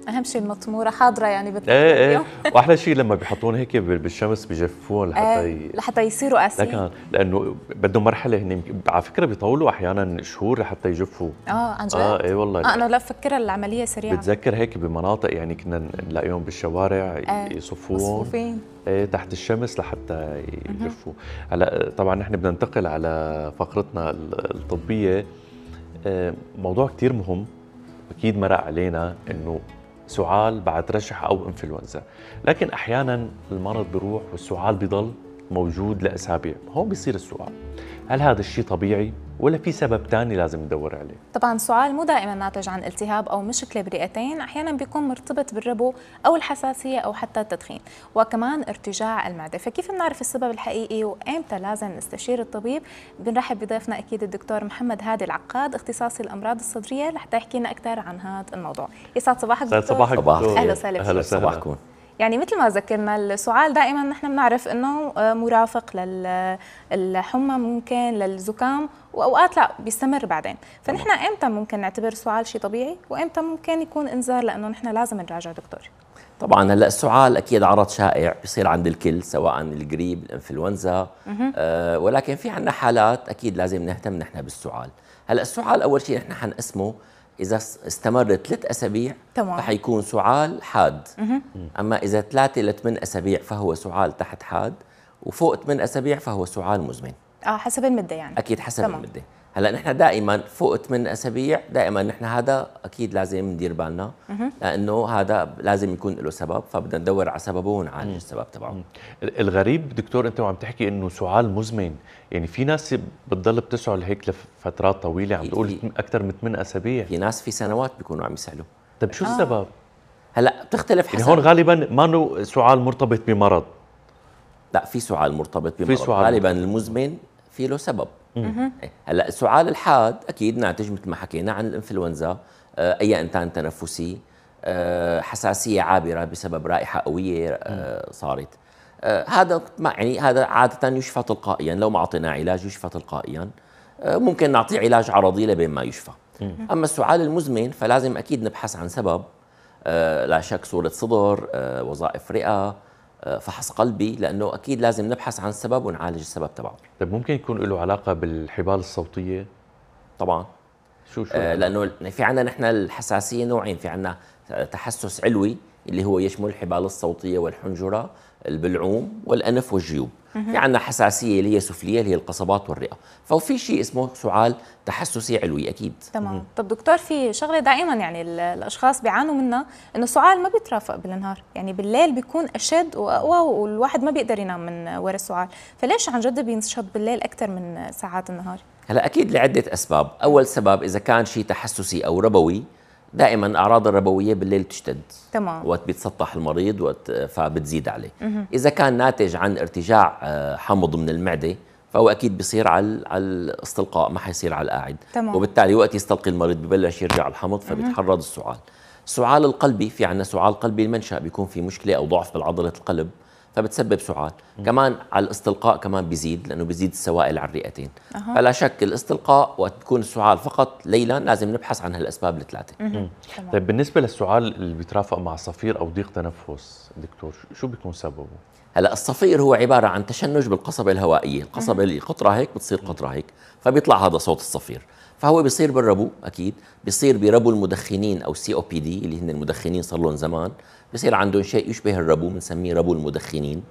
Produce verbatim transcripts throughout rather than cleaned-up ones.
اهم شيء المطموره حاضره يعني ايه ايه واحلى شيء لما بيحطون هيك بالشمس بجففون لحتى آه ي... لحتى يصيروا قاسيين. لكن لانه بدهم مرحله هن على فكره بيطولوا احيانا شهور لحتى يجفوا. اه عن جد؟ اه ايه والله. آه انا لا بفكرها العمليه سريعه. بتذكر هيك بمناطق يعني كنا نلاقيهم بالشوارع آه يصفون مصفوفين ايه تحت الشمس لحتى يجفوا. هلا طبعا نحن بدنا ننتقل على فقرتنا الطبيه. آه موضوع كثير مهم اكيد مرق علينا، انه سعال بعد رشح او انفلونزا، لكن احيانا المرض بيروح والسعال بيضل موجود لاسابيع. هون بيصير السؤال، هل هذا الشيء طبيعي ولا في سبب ثاني لازم ندور عليه؟ طبعا السعال مو دائما ناتج عن التهاب او مشكله بالرئتين، احيانا بيكون مرتبط بالربو او الحساسيه او حتى التدخين، وكمان ارتجاع المعده. فكيف بنعرف السبب الحقيقي وامتى لازم نستشير الطبيب؟ بنرحب بضيفنا اكيد الدكتور محمد هادي العقاد، اختصاصي الامراض الصدريه، لحتى يحكي لنا اكثر عن هذا الموضوع. يسعد صباحك دكتور. صباحك دكتور. اهلا وسهلا اهلا وسهلا. صباحكم. يعني مثل ما ذكرنا السعال دائما نحن بنعرف انه مرافق للحمى ممكن للزكام، واوقات لا بيستمر بعدين، فنحن امتى ممكن نعتبر السعال شيء طبيعي وامتى ممكن يكون انذار لانه نحن لازم نراجع دكتور؟ طبعا هلا السعال اكيد عرض شائع بيصير عند الكل، سواء الجريب الانفلونزا، آه ولكن في عندنا حالات اكيد لازم نهتم نحن بالسعال. هلا السعال اول شيء نحن حنقسمه، إذا استمر ثلاث أسابيع فحيكون سعال حاد. مم. أما إذا ثلاثة لثمان أسابيع فهو سعال تحت حاد، وفوق ثمان أسابيع فهو سعال مزمن. آه حسب المدة يعني. أكيد حسب تمام. المدة. هلا نحن دائما فوق ثمان أسابيع دائما نحن هذا أكيد لازم ندير بالنا، مم. لأنه هذا لازم يكون له سبب، فبدنا ندور على سببه ونعالج السبب تبعه. الغريب دكتور أنت وعم تحكي إنه سعال مزمن، يعني في ناس بتضل بتسعل هيك لفترات طويلة، عم تقول أكثر من ثمان أسابيع. في ناس في سنوات بيكونوا عم يسعلوا. طيب شو آه. السبب؟ هلا بتختلف حسب، يعني هون غالبا ما انه سعال مرتبط بمرض. لا في سعال مرتبط بمرض، في سعال غالبا مرتبط. المزمن في له سبب. هلا السعال الحاد اكيد ناتج مثل ما حكينا عن الانفلونزا، آه اي انتان تنفسي، آه حساسيه عابره بسبب رائحه قويه آه صارت. آه هذا ما يعني هذا عاده يشفى تلقائيا، لو ما اعطيناه علاج يشفى تلقائيا. آه ممكن نعطيه علاج عرضي لبين ما يشفى. اما السعال المزمن فلازم اكيد نبحث عن سبب، آه لا شك صوره صدر، آه وظائف رئه، فحص قلبي، لانه اكيد لازم نبحث عن السبب ونعالج السبب تبعه. طيب ممكن يكون له علاقه بالحبال الصوتيه؟ طبعا. شو شو آه لانه في عندنا نحن الحساسيه نوعين، في عندنا تحسس علوي اللي هو يشمل الحبال الصوتيه والحنجره، البلعوم والانف والجيوب. في عندنا حساسيه اللي هي سفليه اللي هي القصبات والرئه، ففي شيء اسمه سعال تحسسي علوي اكيد. تمام. طب دكتور في شغله دائما يعني الاشخاص بيعانوا منها، انه السعال ما بيترافق بالنهار، يعني بالليل بيكون اشد واقوى والواحد ما بيقدر ينام من وراء السعال، فليش عن جد بينشط بالليل اكثر من ساعات النهار؟ هلا اكيد لعده اسباب، اول سبب اذا كان شيء تحسسي او ربوي، دائما الاعراض الربويه بالليل بتشتد. تمام. وقت بيتسطح المريض وقت فبتزيد عليه. مه. اذا كان ناتج عن ارتجاع حمض من المعده فهو اكيد بيصير على على الاستلقاء، ما حيصير على القاعد. تمام. وبالتالي وقت يستلقي المريض ببلش يرجع الحمض فبيتحرض السعال. السعال القلبي، في عندنا سعال قلبي المنشأ بيكون في مشكله او ضعف بالعضله القلب فبتسبب سعال. م. كمان على الاستلقاء كمان بيزيد، لانه بيزيد السوائل على الرئتين. أه. فلا شك الاستلقاء وقت تكون السعال فقط ليلا لازم نبحث عن هالاسباب الثلاثه. طيب بالنسبه للسعال اللي بيترافق مع صفير او ضيق تنفس دكتور، شو بيكون سببه؟ هلا الصفير هو عباره عن تشنج بالقصبه الهوائيه، القصبه اللي قطره هيك بتصير قطره هيك، فبيطلع هذا صوت الصفير. فهو بيصير بالربو، اكيد بيصير بربو المدخنين او سي او بي دي اللي هن المدخنين صار لهم زمان، بيصير عندهم شيء يشبه الربو بنسميه ربو المدخنين.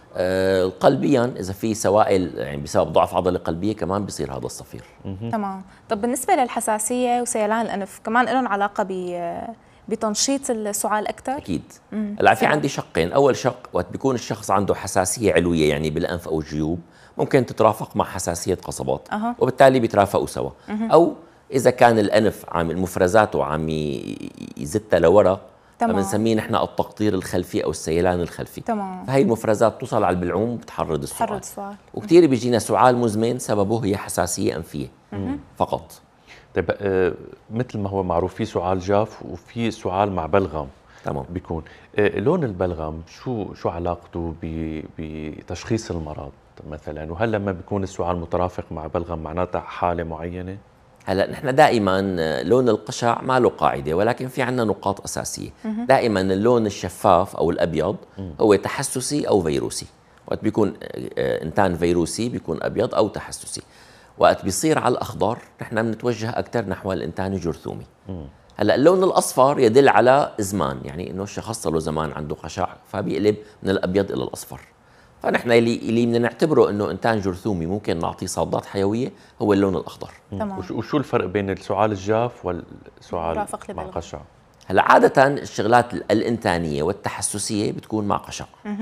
آه قلبيا اذا في سوائل يعني بسبب ضعف عضله قلبيه كمان بيصير هذا الصفير. تمام. طب بالنسبه للحساسيه وسيلان الانف كمان لهم علاقه ب بتنشيط السعال اكثر؟ اكيد. هلا في عندي شقين، اول شق وقت بيكون الشخص عنده حساسيه علويه يعني بالانف او الجيوب ممكن تترافق مع حساسيه قصبات. أه. وبالتالي بيترافقوا سوا. أه. او اذا كان الانف عم مفرزاته عم يزتها لورا فبنسميه نحن التقطير الخلفي او السيلان الخلفي. تمام. فهي المفرزات توصل على البلعوم وبتحرض السعال. بتحرض السعال. وكثير بيجينا سعال مزمن سببه هي حساسيه انفيه. أه. فقط. طيب آه مثل ما هو معروف في سعال جاف وفي سعال مع بلغم. تمام. بيكون آه لون البلغم شو شو علاقته بتشخيص المرض مثلا؟ وهل لما بيكون السعال مترافق مع بلغم معناتها حاله معينه؟ هلا نحن دائما لون القشع ما له قاعده، ولكن في عندنا نقاط اساسيه. دائما اللون الشفاف او الابيض هو تحسسي او فيروسي. وقت بيكون انتان فيروسي بيكون ابيض او تحسسي. وقت بيصير على الاخضر نحن بنتوجه اكثر نحو الانتان الجرثومي. هلا اللون الاصفر يدل على ازمان، يعني انه الشخص صار له زمان عنده قشع فبيقلب من الابيض الى الاصفر. فنحن اللي اللي بدنا نعتبره انه انتان جرثومي ممكن نعطيه صادات حيويه هو اللون الاخضر. تمام. وشو وشو الفرق بين السعال الجاف والسعال مرافق مع لبلغم. قشع؟ هلا عاده الشغلات الانتانيه والتحسسيه بتكون مع قشع.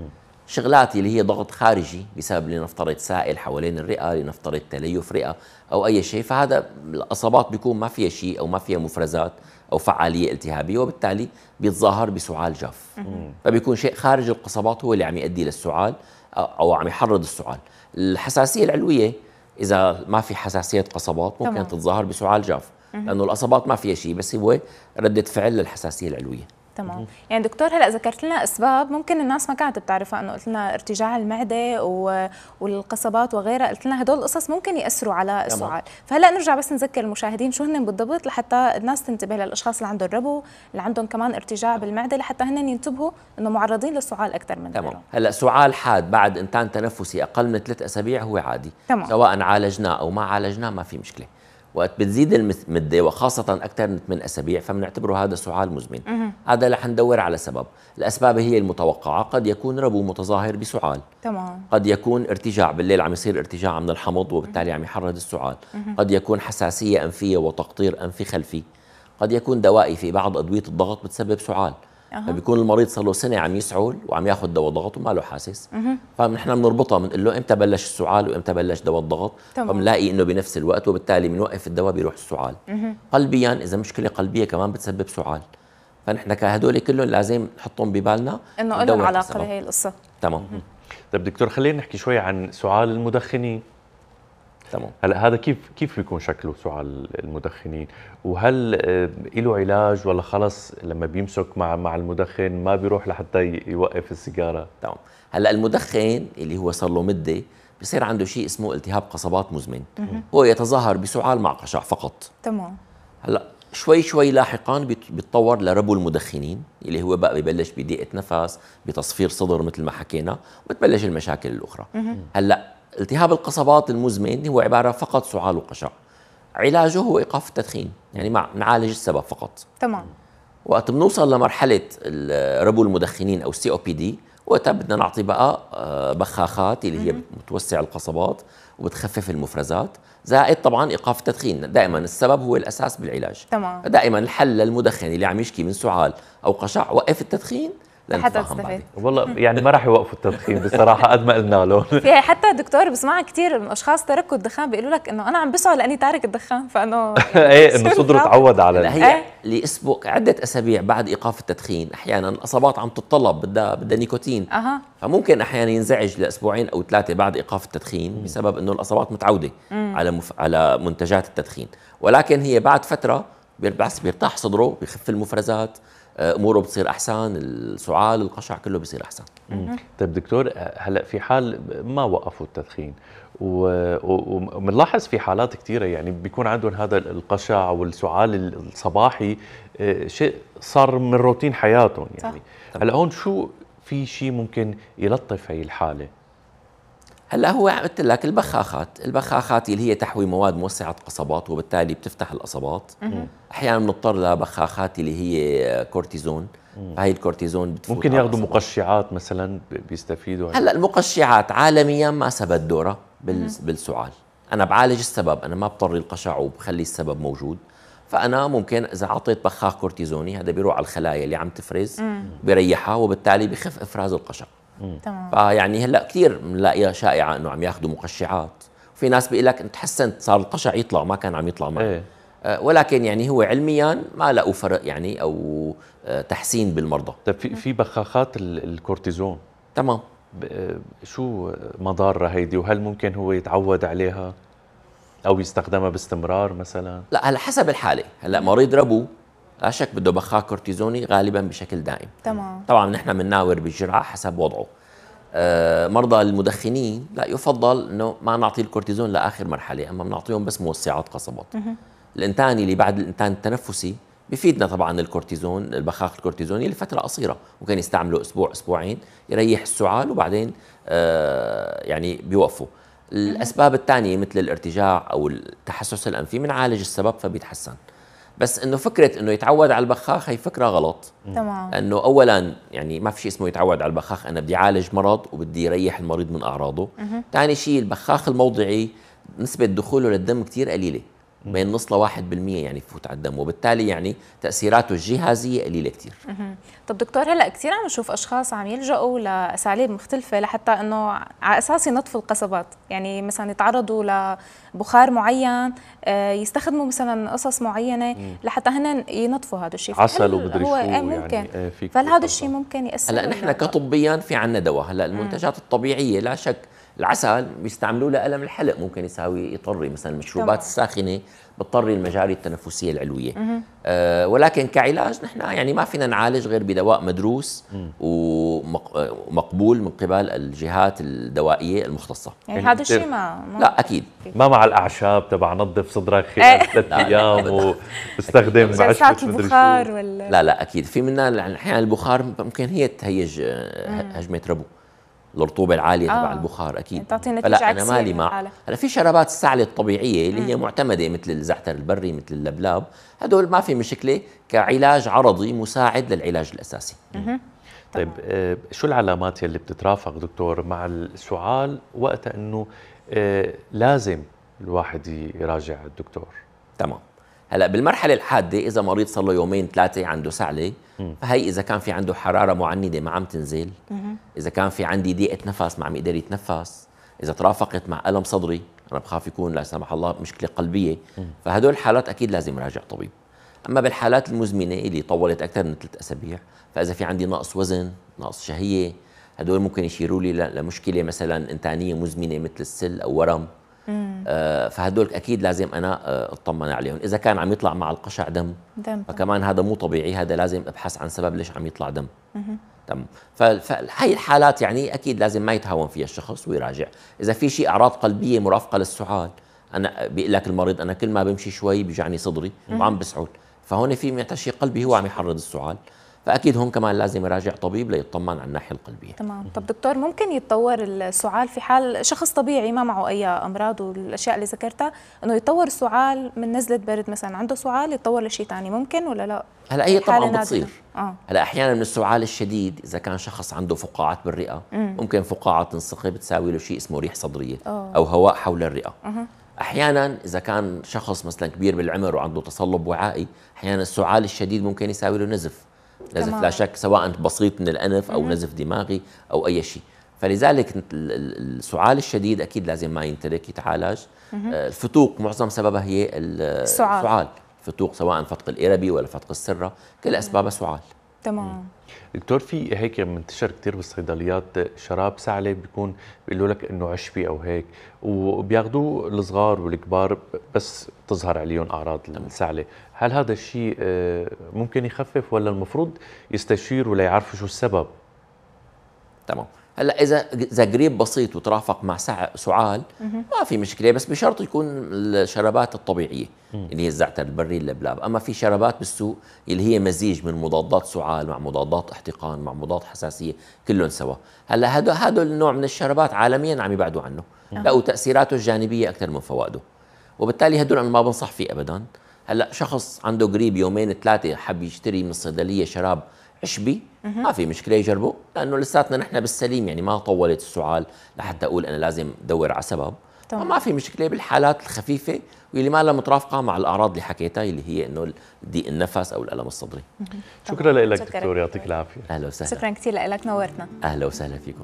شغلات اللي هي ضغط خارجي بسبب لنفترض سائل حوالين الرئه، لنفترض تليف رئه او اي شيء، فهذا الاصابات بيكون ما فيها شيء او ما فيها مفرزات او فعاليه التهابيه، وبالتالي بيتظاهر بسعال جاف. فبيكون شيء خارج القصبات هو اللي عم يؤدي للسعال او عم يحرض السعال. الحساسيه العلويه اذا ما في حساسيه قصبات ممكن تمام. تتظاهر بسعال جاف، لانه الاصابات ما فيها شيء، بس هو رده فعل للحساسيه العلويه. تمام. يعني دكتور هلا ذكرت لنا اسباب ممكن الناس ما كانت بتعرفها، انه قلت لنا ارتجاع المعده و... والقصبات وغيرها، قلت لنا هدول القصص ممكن ياثروا على السعال. فهلا نرجع بس نذكر المشاهدين شو هن بالضبط لحتى الناس تنتبه، للاشخاص اللي عندهم ربو، اللي عندهم كمان ارتجاع بالمعده، لحتى هن ينتبهوا انه معرضين للسعال اكثر من تمام. غيرهم. هلا سعال حاد بعد انتان تنفسي اقل من ثلاث اسابيع هو عادي. تمام. سواء عالجناه او ما عالجناه ما في مشكله. وقت بتزيد المده وخاصه اكثر من ثمان اسابيع فبنعتبره هذا سعال مزمن. مه. هذا رح ندور على سبب. الاسباب هي المتوقعه، قد يكون ربو متظاهر بسعال. تمام. قد يكون ارتجاع بالليل عم يصير ارتجاع من الحمض وبالتالي عم يحرض السعال. قد يكون حساسيه انفيه وتقطير انفي خلفي. قد يكون دوائي، في بعض ادويه الضغط بتسبب سعال. أه. فبيكون المريض صار له سنه عم يسعل وعم ياخذ دواء ضغط وما له حاسس. فنحن بنربطها، بنقول له امتى بلش السعال وامتى بلش دواء الضغط، فبنلاقي انه بنفس الوقت، وبالتالي بنوقف الدواء بيروح السعال. مه. قلبيا اذا مشكله قلبيه كمان بتسبب سعال، فنحن كهدول كلهم لازم نحطهم ببالنا انه لهم علاقه بهي القصه. تمام. طيب دكتور خلينا نحكي شوي عن سعال المدخنين. تمام. هلا هذا كيف كيف بيكون شكله سعال المدخنين؟ وهل له علاج ولا خلص لما بيمسك مع مع المدخن ما بيروح لحتى يوقف السيجاره؟ تمام. هلا المدخن اللي هو صار له مده بصير عنده شيء اسمه التهاب قصبات مزمن. هو يتظاهر بسعال مع قشع فقط. تمام. هلا شوي شوي لاحقا بيتطور لربو المدخنين اللي هو بقى ببلش بضيقه نفس، بتصفير صدر مثل ما حكينا، وبتبلش المشاكل الاخرى. هلا التهاب القصبات المزمن هو عباره فقط سعال وقشع. علاجه هو ايقاف التدخين، يعني مع نعالج السبب فقط. تمام. وقت بنوصل لمرحله ربو المدخنين او السي او بي دي، وقتها بدنا نعطي بقى بخاخات اللي هي بتوسع القصبات وبتخفف المفرزات، زائد طبعا ايقاف التدخين. دائما السبب هو الاساس بالعلاج. تمام. دائما الحل للمدخن اللي عم يشكي من سعال او قشع وقف التدخين لنتفاهم بعدين. والله يعني ما راح يوقفوا التدخين بصراحه قد ما قلنا لهم. في حتى دكتور بسمعها كثير من اشخاص تركوا الدخان بيقولوا لك انه انا عم بسعى لاني تارك الدخان، فانه ايه انه صدره تعود على هي لاسبوع عده اسابيع بعد ايقاف التدخين احيانا الاصابات عم تتطلب بدها بدها نيكوتين. اها. فممكن احيانا ينزعج لاسبوعين او ثلاثه بعد ايقاف التدخين بسبب انه الاصابات متعوده مم. على مف... على منتجات التدخين، ولكن هي بعد فتره بس بيرتاح صدره، بيخف المفرزات، اموره بتصير احسن، السعال القشع كله بصير احسن. طيب دكتور هلا في حال ما وقفوا التدخين وبنلاحظ في حالات كثيره يعني بيكون عندهم هذا القشع والسعال الصباحي شيء صار من روتين حياتهم يعني. هلا هون شو في شيء ممكن يلطف هي الحاله؟ هلا هو قلت لك البخاخات، البخاخات اللي هي تحوي مواد موسعه قصبات وبالتالي بتفتح الاصابات. احيانا بنضطر لبخاخات اللي هي كورتيزون، فهي الكورتيزون بتفوت ممكن ياخذوا مقشعات مثلا بيستفيدوا. هلا المقشعات عالميا ما ثبت دورها بالسعال. انا بعالج السبب، انا ما بضطر القشع وبخلي السبب موجود. فانا ممكن اذا اعطيت بخاخ كورتيزوني هذا بيروح على الخلايا اللي عم تفرز، بيريحها وبالتالي بخف افراز القشع. تمام. فيعني هلا كثير بنلاقيها شائعه انه عم ياخذوا مقشعات، وفي ناس بيقول لك تحسنت صار القشع يطلع ما كان عم يطلع معي. ايه. أه ولكن يعني هو علميا ما لقوا فرق يعني او أه تحسين بالمرضى. طيب في في بخاخات الكورتيزون. تمام. شو مضارها هيدي وهل ممكن هو يتعود عليها او يستخدمها باستمرار مثلا؟ لا على حسب الحاله. هلا مريض ربو لا شك بده بخاخ كورتيزوني غالبا بشكل دائم. تمام. طبعا نحن بنناور بالجرعه حسب وضعه. آه مرضى المدخنين لا يفضل انه ما نعطي الكورتيزون لاخر مرحله، اما بنعطيهم بس موسعات قصبات. الانتاني اللي بعد الانتان التنفسي بفيدنا طبعا الكورتيزون، البخاخ الكورتيزوني لفتره قصيره، ممكن يستعملوا اسبوع اسبوعين يريح السعال وبعدين آه يعني بيوقفوا. الاسباب الثانيه مثل الارتجاع او التحسس الانفي بنعالج السبب فبيتحسن. بس انه فكره انه يتعود على البخاخ هي فكره غلط. تمام. لانه اولا يعني ما في شيء اسمه يتعود على البخاخ، انا بدي اعالج مرض وبدي يريح المريض من اعراضه. ثاني شيء البخاخ الموضعي نسبه دخوله للدم كثير قليله، بين نص لواحد بالمية يعني يفوت على الدم، وبالتالي يعني تاثيراته الجهازيه قليله كثير. طب دكتور، هلا كثير عم نشوف اشخاص عم يلجأوا لاساليب مختلفه لحتى انه على اساس ينظفوا القصبات، يعني مثلا يتعرضوا لبخار معين، يستخدموا مثلا قصص معينه لحتى هن ينظفوا هذا الشيء، عسل ومدري شو ممكن يعني فهل هذا الشيء ممكن ياثر؟ هلا نحن كطبيا في عندنا دواء، هلا المنتجات الطبيعيه لا شك العسل بيستعملوه لألم الحلق، ممكن يساوي يطري مثلا المشروبات الساخنه بتطري المجاري التنفسيه العلويه. آه ولكن كعلاج نحن يعني ما فينا نعالج غير بدواء مدروس ومقبول من قبل الجهات الدوائيه المختصه. يعني هذا الشيء ما, ما لا اكيد ما مع الاعشاب تبع نظف صدرك خلال ثلاث ايام وتستخدم جلسات البخار ولا لا لا اكيد في منها احيانا البخار ممكن هي تهيج هجمه ربو، الرطوبه العاليه تبع آه. البخار اكيد يعني تعطي نتيجه فلا انا مالي مع هلا في شرابات السعله الطبيعيه اللي هي معتمده مثل الزعتر البري مثل اللبلاب، هدول ما في مشكله كعلاج عرضي مساعد للعلاج الاساسي. طيب آه شو العلامات يلي بتترافق دكتور مع السعال وقت انه آه لازم الواحد يراجع الدكتور؟ تمام. هلا بالمرحله الحاده اذا مريض صار له يومين ثلاثه عنده سعله، فهي اذا كان في عنده حراره معنده ما عم تنزل، اذا كان في عندي ضيقه نفس ما عم يقدر يتنفس، اذا ترافقت مع الم صدري، انا بخاف يكون لا سمح الله مشكله قلبيه، فهدول الحالات اكيد لازم راجع طبيب. اما بالحالات المزمنه اللي طولت اكثر من ثلاث اسابيع، فاذا في عندي نقص وزن، نقص شهيه، هدول ممكن يشيروا لي لمشكله مثلا انتانيه مزمنه مثل السل او ورم. آه فهدول اكيد لازم انا آه اطمن عليهم. اذا كان عم يطلع مع القشع دم, دم فكمان هذا مو طبيعي، هذا لازم ابحث عن سبب ليش عم يطلع دم. تمام. فهي الحالات يعني اكيد لازم ما يتهاون فيها الشخص ويراجع. اذا في شيء اعراض قلبيه مرافقه للسعال، انا بيقول لك المريض انا كل ما بمشي شوي بيجعني صدري وعم بسعل، فهون في شيء قلبي هو عم يحرض السعال، فاكيد هون كمان لازم يراجع طبيب ليطمن على الناحيه القلبيه. تمام. طب دكتور، ممكن يتطور السعال في حال شخص طبيعي ما معه اي امراض والاشياء اللي ذكرتها، انه يتطور السعال من نزله برد مثلا عنده سعال يتطور لشيء ثاني، ممكن ولا لا؟ هلا هي طبعا بتصير. آه. هلا احيانا من السعال الشديد اذا كان شخص عنده فقاعات بالرئه، مم. ممكن فقاعه تنسقب تساوي له شيء اسمه ريح صدريه أوه. او هواء حول الرئه. أه. احيانا اذا كان شخص مثلا كبير بالعمر وعنده تصلب وعائي، احيانا السعال الشديد ممكن يساوي له نزف، نزف لا شك سواء بسيط من الانف او نزف دماغي او اي شيء. فلذلك السعال الشديد اكيد لازم ما ينترك يتعالج. الفتوق معظم سببها هي السعال, السعال. فتوق سواء فتق الإربي ولا فتق السرة، كل اسبابها سعال. تمام. دكتور، في هيك منتشر كثير بالصيدليات شراب سعله بيكون بيقولوا لك انه عشبي او هيك، وبياخذوه الصغار والكبار بس تظهر عليهم اعراض السعله، هل هذا الشيء ممكن يخفف ولا المفروض يستشيروا ليعرفوا شو السبب؟ تمام. هلا اذا اذا قريب بسيط وترافق مع سعال ما في مشكله، بس بشرط يكون الشربات الطبيعيه اللي هي الزعتر البري اللبلاب. اما في شربات بالسوق اللي هي مزيج من مضادات سعال مع مضادات احتقان مع مضاد حساسيه كلهم سوا، هلا هذا هذا النوع من الشربات عالميا عم يبعدوا عنه، لقوا تاثيراته الجانبيه اكثر من فوائده، وبالتالي هدول انا ما بنصح فيه ابدا. هلا شخص عنده قريب يومين ثلاثه حب يشتري من الصيدليه شراب عشبي، ما في مشكله يجربه، لانه لساتنا نحن بالسليم، يعني ما طولت السعال لحتى اقول انا لازم ادور على سبب. ما في مشكله بالحالات الخفيفه واللي ما لها مترافقه مع الاعراض اللي حكيتها اللي هي انه ضيق النفس او الالم الصدري. شكرا لك دكتور، يعطيك العافيه. اهلا وسهلا. شكرا كثير لك، نورتنا. اهلا وسهلا فيكم.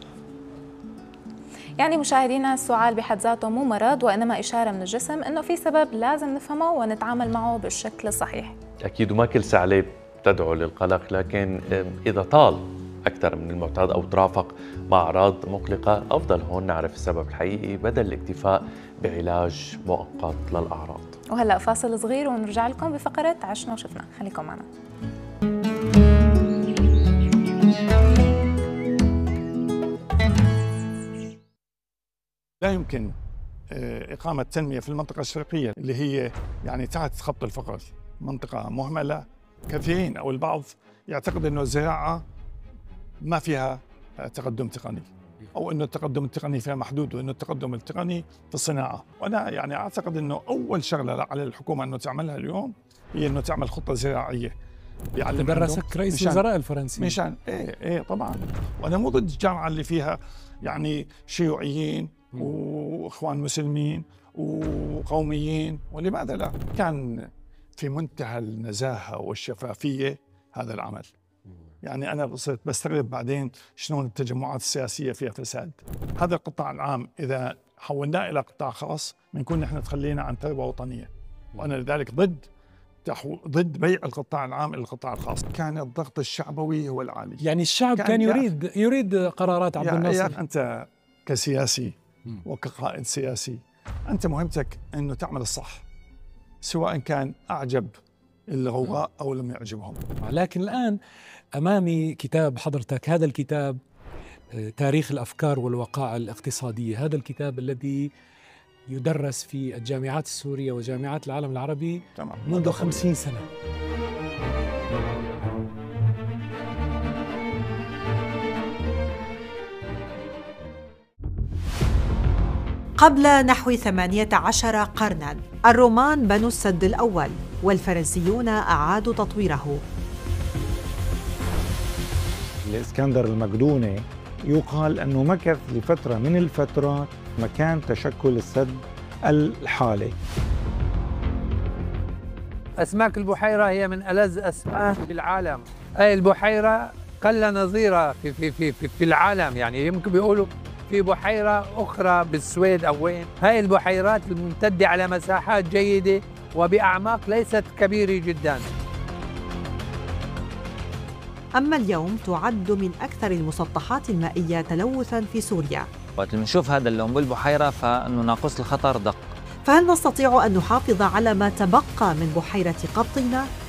يعني مشاهدينا، السعال بحد ذاته مو مرض وانما اشاره من الجسم انه في سبب لازم نفهمه ونتعامل معه بالشكل الصحيح. اكيد، وما كل سعله تدعو للقلق، لكن إذا طال أكثر من المعتاد أو ترافق مع أعراض مقلقة، أفضل هون نعرف السبب الحقيقي بدل الاكتفاء بعلاج مؤقت للأعراض. وهلأ فاصل صغير ونرجع لكم بفقرة عشنا وشفنا، خليكم معنا. لا يمكن إقامة تنمية في المنطقة الشرقية اللي هي يعني تحت خط الفقر، منطقة مهملة. كثيرين أو البعض يعتقد أنه الزراعة ما فيها تقدم تقني، أو أنه التقدم التقني فيها محدود، وأنه التقدم التقني في الصناعة. وأنا يعني أعتقد أنه أول شغلة على الحكومة أنه تعملها اليوم هي أنه تعمل خطة زراعية. تدرسك رئيس الوزراء الفرنسي. مشان إيه إيه طبعا. وأنا مو ضد الجامعة اللي فيها يعني شيوعيين وإخوان مسلمين وقوميين، ولماذا لا؟ كان في منتهى النزاهة والشفافية هذا العمل. يعني أنا صرت بستغرب بعدين شلون التجمعات السياسية فيها فساد. هذا القطاع العام إذا حولناه إلى قطاع خاص بنكون نحن تخلينا عن ثروة وطنية، وأنا لذلك ضد ضد بيع القطاع العام إلى القطاع الخاص. كان الضغط الشعبوي هو العالي. يعني الشعب كان, كان يريد يريد قرارات عبد الناصر. يا أنت كسياسي وكقائد سياسي أنت مهمتك أنه تعمل الصح، سواء كان أعجب الغوغاء أو لم يعجبهم. لكن الآن أمامي كتاب حضرتك، هذا الكتاب تاريخ الأفكار والوقائع الاقتصادية، هذا الكتاب الذي يدرس في الجامعات السورية وجامعات العالم العربي تمام. منذ خمسين سنة. قبل نحو ثمانية عشر قرناً الرومان بنوا السد الأول والفرنسيون أعادوا تطويره. الإسكندر المقدوني يقال أنه مكث لفترة من الفترات مكان تشكل السد الحالي. أسماك البحيرة هي من ألذ أسماك بالعالم. هاي البحيرة قل نظيرها في, في, في, في, في العالم، يعني يمكن بيقولوا في بحيرة أخرى بالسويد أو وين. هاي البحيرات الممتدة على مساحات جيدة وبأعماق ليست كبيرة جداً. أما اليوم تعد من أكثر المسطحات المائية تلوثاً في سوريا. وقت نشوف هذا اللون بالبحيرة فإنه ناقوس الخطر دق. فهل نستطيع أن نحافظ على ما تبقى من بحيرة قبطينة